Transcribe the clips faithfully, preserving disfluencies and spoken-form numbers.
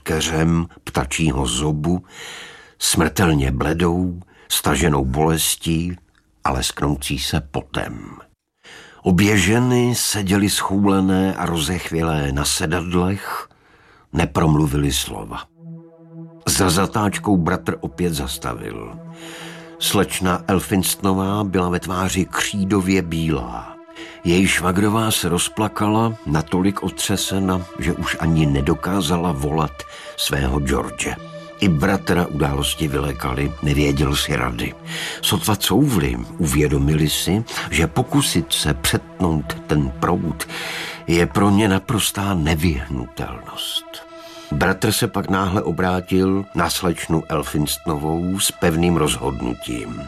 keřem ptačího zobu, smrtelně bledou, staženou bolestí a lesknoucí se potem. Obě ženy seděly schůlené a rozechvělé na sedadlech, nepromluvili slova. Za zatáčkou bratr opět zastavil. Slečna Elphinstonová byla ve tváři křídově bílá. Její švagrová se rozplakala, natolik otřesena, že už ani nedokázala volat svého George. I bratra události vylekali, nevěděl si rady. Sotva couvli, uvědomili si, že pokusit se přetnout ten proud je pro ně naprostá nevyhnutelnost. Bratr se pak náhle obrátil na slečnu Elphinstonovou s pevným rozhodnutím.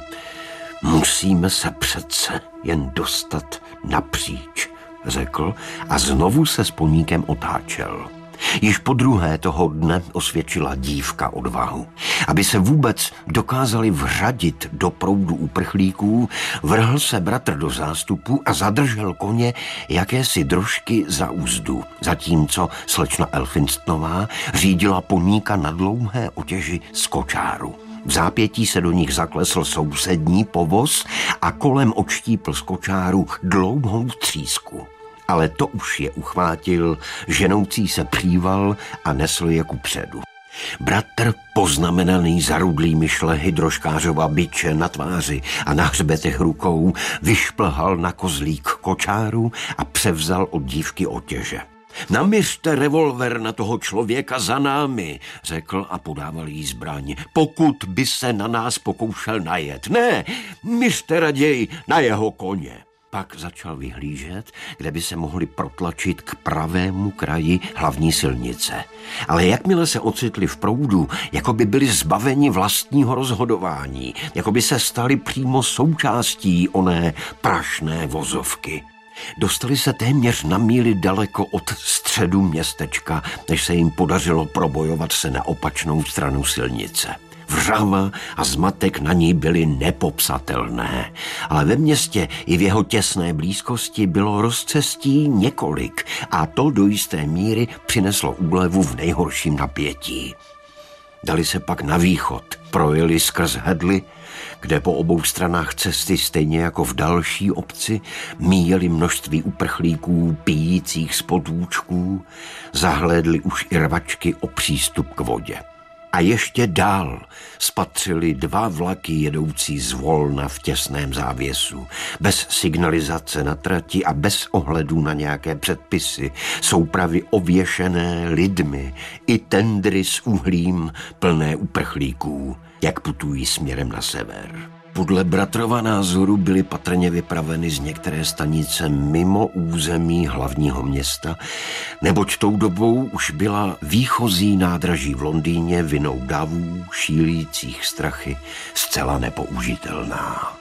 Musíme se přece jen dostat napříč, řekl a znovu se s poníkem otáčel. Již po druhé toho dne osvědčila dívka odvahu. Aby se vůbec dokázali vřadit do proudu uprchlíků, vrhl se bratr do zástupu a zadržel koně jakési drožky za úzdu, zatímco slečna Elphinstonová řídila poníka na dlouhé otěži z kočáru. V zápětí se do nich zaklesl sousední povoz a kolem odštípl z kočáru dlouhou třísku. Ale to už je uchvátil ženoucí se příval a nesl je kupředu. Bratr, poznamenaný zarudlými šlehy drožkářova biče na tváři a na hřbetech rukou, vyšplhal na kozlík kočáru a převzal od dívky otěže. Naměřte revolver na toho člověka za námi, řekl a podával jí zbraň. Pokud by se na nás pokoušel najet. Ne, měřte raději na jeho koně. Pak začal vyhlížet, kde by se mohli protlačit k pravému kraji hlavní silnice. Ale jakmile se ocitli v proudu, jako by byli zbaveni vlastního rozhodování, jako by se stali přímo součástí oné prašné vozovky. Dostali se téměř na míli daleko od středu městečka, než se jim podařilo probojovat se na opačnou stranu silnice. Vřava a zmatek na ní byly nepopsatelné, ale ve městě i v jeho těsné blízkosti bylo rozcestí několik a to do jisté míry přineslo úlevu v nejhorším napětí. Dali se pak na východ, projeli skrz Hedli, kde po obou stranách cesty, stejně jako v další obci, míjeli množství uprchlíků pijících z potůčků, zahlédli už i rvačky o přístup k vodě. A ještě dál spatřili dva vlaky jedoucí zvolna v těsném závěsu, bez signalizace na trati a bez ohledu na nějaké předpisy, soupravy ověšené lidmi, i tendry s uhlím plné uprchlíků, jak putují směrem na sever. Podle bratrova názoru byly patrně vypraveny z některé stanice mimo území hlavního města, neboť tou dobou už byla výchozí nádraží v Londýně vinou davů šílících strachy zcela nepoužitelná.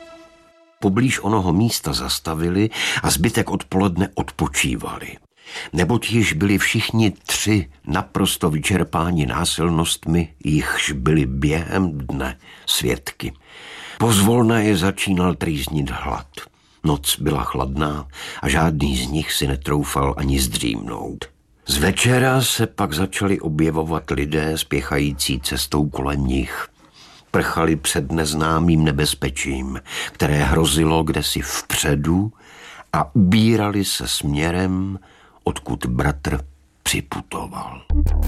Poblíž onoho místa zastavili a zbytek odpoledne odpočívali. Neboť již byli všichni tři naprosto vyčerpáni násilnostmi, jichž byli během dne svědky. Pozvolna je začínal trýznit hlad. Noc byla chladná a žádný z nich si netroufal ani zdřímnout. Z večera se pak začali objevovat lidé spěchající cestou kolem nich. Prchali před neznámým nebezpečím, které hrozilo kdesi vpředu a ubírali se směrem, odkud bratr připutoval.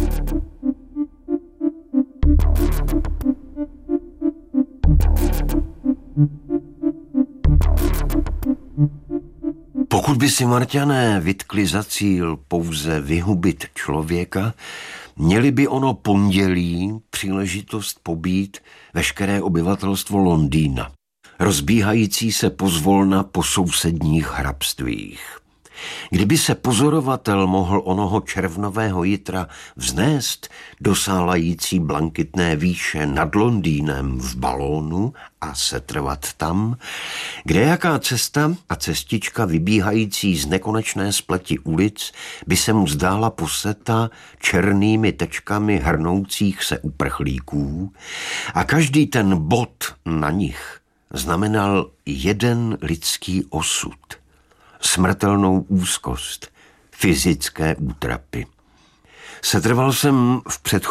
Pokud by si Marťané vytkli za cíl pouze vyhubit člověka, měli by ono pondělí příležitost pobít veškeré obyvatelstvo Londýna, rozbíhající se pozvolna po sousedních hrabstvích. Kdyby se pozorovatel mohl onoho červnového jitra vznést do sálající blankitné výše nad Londýnem v balónu a setrvat tam, kde jaká cesta a cestička vybíhající z nekonečné spleti ulic by se mu zdála poseta černými tečkami hrnoucích se uprchlíků a každý ten bod na nich znamenal jeden lidský osud. Smrtelnou úzkost, fyzické útrapy. Setrval jsem v předchozí